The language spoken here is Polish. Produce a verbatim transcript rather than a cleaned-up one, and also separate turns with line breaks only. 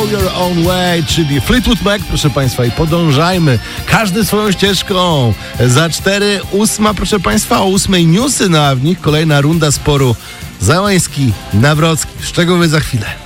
Go Your Own Way, czyli Fleetwood Mac, proszę Państwa, i podążajmy każdy swoją ścieżką. Za cztery, ósma, proszę Państwa, o ósmej newsy, no a w nich kolejna runda sporu Załęski, Nawrocki. Szczegóły za chwilę.